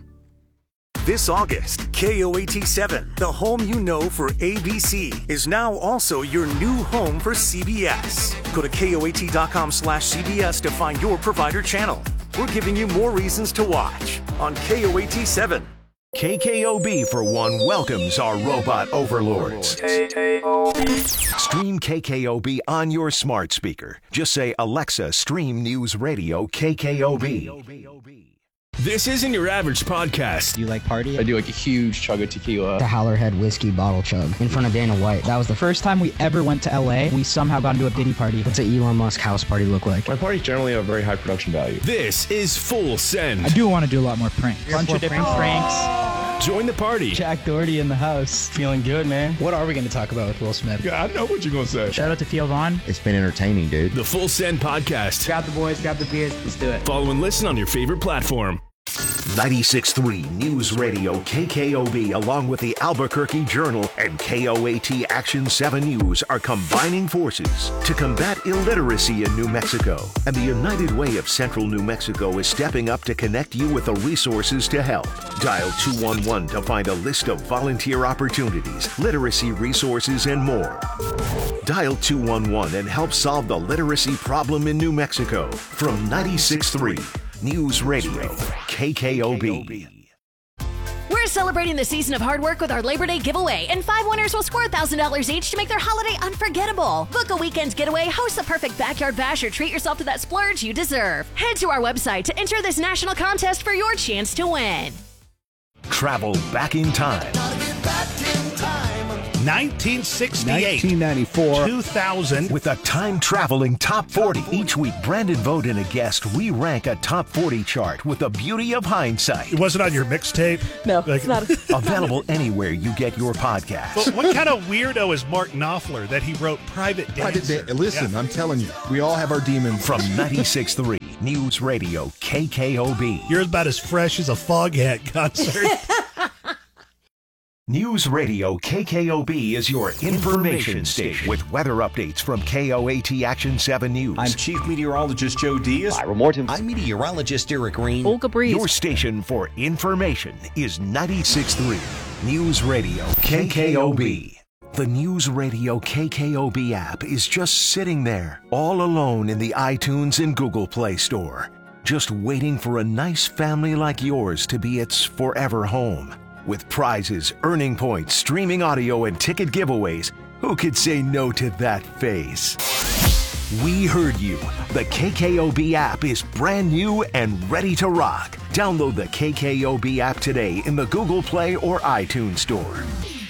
S4: This August, K O A T seven, the home you know for A B C, is now also your new home for C B S. Go to K O A T dot com slash C B S to find your provider channel. We're giving you more reasons to watch on K O A T seven.
S15: K K O B, for one, welcomes our robot overlords. Stream K K O B on your smart speaker. Just say, Alexa, stream News Radio K K O B.
S16: This isn't your average podcast.
S17: Do you like party?
S16: I do like a huge chug of tequila.
S17: The Howlerhead whiskey bottle chug in front of Dana White. That was the first time we ever went to L A. We somehow got into a Diddy party. What's an Elon Musk house party look like?
S16: My parties generally have very high production value. This is Full Send.
S17: I do want to do a lot more pranks. A bunch of different pranks.
S16: Join the party.
S17: Jack Doherty in the house. Feeling good, man. What are we going to talk about with Will Smith?
S16: Yeah, I know what you're going to say.
S17: Shout out to Theo Vaughn.
S25: It's been entertaining, dude.
S16: The Full Send Podcast.
S17: Grab the boys, grab the beers. Let's do it.
S16: Follow and listen on your favorite platform.
S15: ninety-six point three News Radio K K O B, along with the Albuquerque Journal and K O A T Action seven News, are combining forces to combat illiteracy in New Mexico. And the United Way of Central New Mexico is stepping up to connect you with the resources to help. Dial two one one to find a list of volunteer opportunities, literacy resources, and more. Dial two one one and help solve the literacy problem in New Mexico. From ninety-six point three News Radio K K O B.
S26: We're celebrating the season of hard work with our Labor Day giveaway, and five winners will score one thousand dollars each to make their holiday unforgettable. Book a weekend getaway, host the perfect backyard bash, or treat yourself to that splurge you deserve. Head to our website to enter this national contest for your chance to win.
S15: Travel back in time.
S19: nineteen sixty-eight,
S6: nineteen ninety-four,
S19: two thousand.
S6: With a time-traveling top forty. Each week, Brandon Vogt and a guest, we rank a top forty chart with the beauty of hindsight.
S19: It wasn't on your mixtape?
S1: No,
S19: like,
S1: it's not.
S6: Available anywhere you get your podcast.
S19: But what kind of weirdo is Mark Knopfler that he wrote Private Dancer?
S2: Private da- Listen,
S19: Yeah.
S2: I'm telling you, we all have our demons.
S6: From ninety-six point three News Radio K K O B.
S19: You're about as fresh as a Foghat concert.
S6: News Radio K K O B is your information station with weather updates from K O A T Action seven News.
S18: I'm Chief Meteorologist Joe Diaz.
S6: Ira Morton.
S18: I'm Meteorologist Eric Green.
S1: Olga Breeze.
S6: Your station for information is ninety-six point three News Radio K K O B. The News Radio K K O B app is just sitting there, all alone in the iTunes and Google Play Store, just waiting for a nice family like yours to be its forever home. With prizes, earning points, streaming audio, and ticket giveaways, who could say no to that face? We heard you. The K K O B app is brand new and ready to rock. Download the K K O B app today in the Google Play or iTunes Store.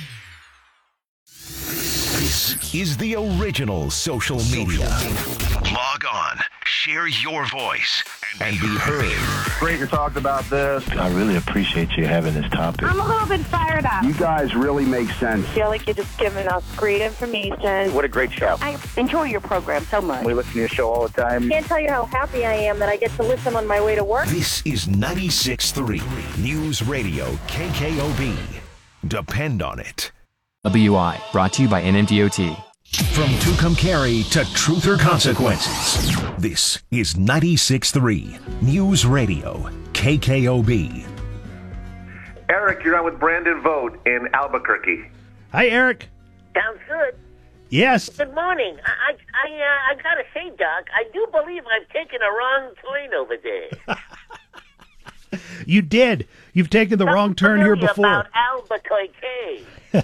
S6: This is the original social media. Log on, share your voice, and be heard.
S20: Great you talked about this. I really appreciate you having this topic.
S21: I'm a little bit fired up.
S20: You guys really make sense.
S21: I feel like you're just giving us great information.
S20: What a great show.
S21: I enjoy your program so much.
S20: We listen to your show all the time.
S21: Can't tell you how happy I am that I get to listen on my way to work.
S6: This is ninety-six point three News Radio K K O B. Depend on it.
S22: W I, brought to you by N M D O T.
S6: From Tucumcari to Truth or Consequences, this is ninety-six point three News Radio K K O B.
S25: Eric, you're on with Brandon Vogt in Albuquerque.
S19: Hi, Eric.
S27: Sounds good.
S19: Yes.
S27: Good morning. I I I, uh, I gotta say, Doc, I do believe I've taken a wrong turn over there.
S19: You did. You've taken the
S27: Something
S19: wrong turn here
S27: familiar
S19: before.
S27: About Albuquerque.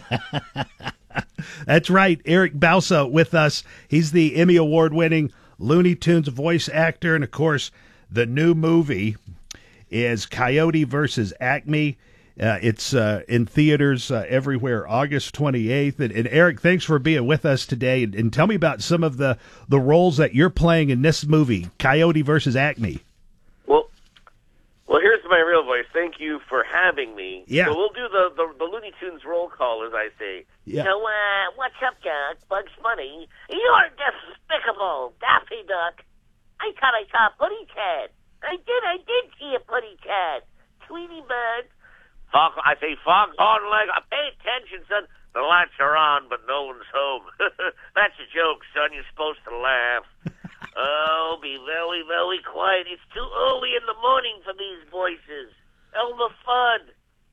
S19: That's right. Eric Bausa with us. He's the Emmy Award-winning Looney Tunes voice actor. And, of course, the new movie is Coyote versus Acme. Uh, it's uh, in theaters uh, everywhere August twenty-eighth. And, and, Eric, thanks for being with us today. And, and tell me about some of the, the roles that you're playing in this movie, Coyote versus Acme.
S27: Well, well, here's my real voice. Thank you for having me.
S19: Yeah.
S27: So we'll do the, the, the Looney Tunes roll call, as I say.
S19: Yeah.
S27: So, uh, what's up, Doc? Bugs Bunny? You're despicable, Daffy Duck. I thought I saw a putty cat. I did, I did see a putty cat. Tweety Bird. Fog, I say, foghorn leg. Pay attention, son. The lights are on, but no one's home. That's a joke, son. You're supposed to laugh. Oh, be very, very quiet. It's too early in the morning for these voices. Elmer Fudd.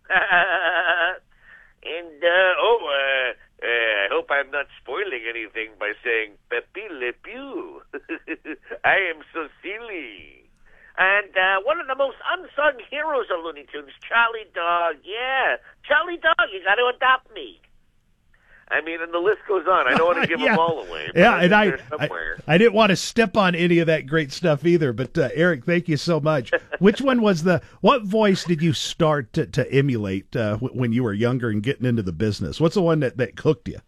S27: and, uh, oh, uh, uh, I hope I'm not spoiling anything by saying Pepe Le Pew. I am so silly. And uh, one of the most unsung heroes of Looney Tunes, Charlie Dog. Yeah, Charlie Dog, you got to adopt me. I mean, and the list goes on. I don't want to give
S19: yeah.
S27: them all away. But
S19: Yeah,
S27: I
S19: and I, I, I didn't want to step on any of that great stuff either. But uh, Eric, thank you so much. Which one was the? What voice did you start to, to emulate uh, w- when you were younger and getting into the business? What's the one that, that cooked you?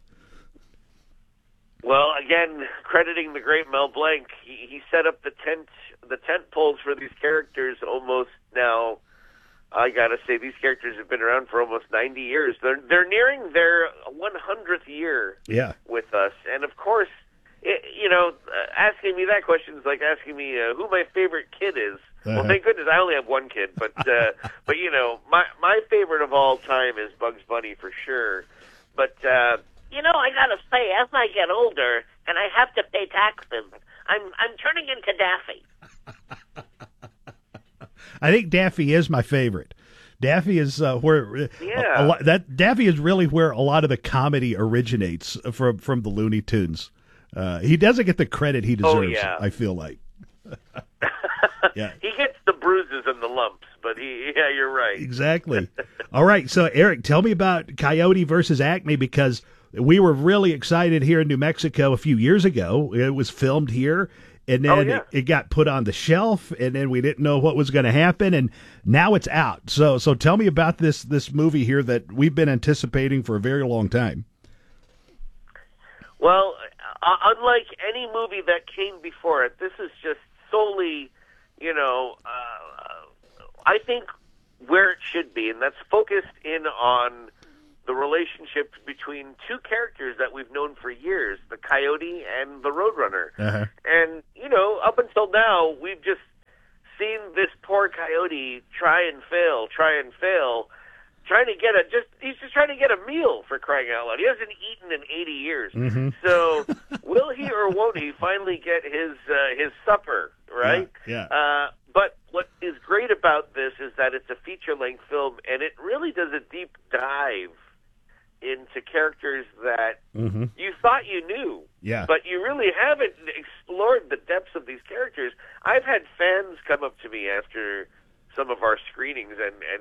S27: Well, again, crediting the great Mel Blanc, he, he set up the tent, the tent poles for these characters almost now. I gotta say, these characters have been around for almost ninety years. They're they're nearing their one hundredth year
S19: Yeah.
S27: with us, and of course, it, you know, uh, asking me that question is like asking me uh, who my favorite kid is.
S19: Uh-huh.
S27: Well, thank goodness I only have one kid, but uh, but you know, my my favorite of all time is Bugs Bunny for sure. But uh, you know, I gotta say, as I get older and I have to pay taxes, I'm I'm turning into Daffy.
S19: I think Daffy is my favorite. Daffy is uh, where
S27: Yeah.
S19: a, a lot, that Daffy is really where a lot of the comedy originates from from the Looney Tunes. Uh, he doesn't get the credit he deserves.
S27: Oh, yeah.
S19: I feel like. Yeah,
S27: He gets the bruises and the lumps, but he yeah, you're right.
S19: exactly. All right, so Eric, tell me about Coyote versus Acme, because we were really excited here in New Mexico a few years ago. It was filmed here. And then
S27: Oh, yeah.
S19: it, it got put on the shelf, and then we didn't know what was going to happen, and now it's out. So, so tell me about this this movie here that we've been anticipating for a very long time.
S27: Well, uh, unlike any movie that came before it, this is just solely, you know, uh, I think where it should be, and that's focused in on the relationship between two characters that we've known for years, the Coyote and the Roadrunner.
S19: Uh-huh.
S27: And, you know, up until now, we've just seen this poor Coyote try and fail, try and fail, trying to get a just he's just trying to get a meal, for crying out loud. He hasn't eaten in eighty years.
S19: Mm-hmm.
S27: So will he or won't he finally get his uh, his supper, right?
S19: Yeah.
S27: yeah. Uh, but what is great about this is that it's a feature-length film, and it really does a deep dive into characters that
S19: Mm-hmm.
S27: you thought you knew,
S19: Yeah.
S27: but you really haven't explored the depths of these characters. I've had fans come up to me after some of our screenings and, and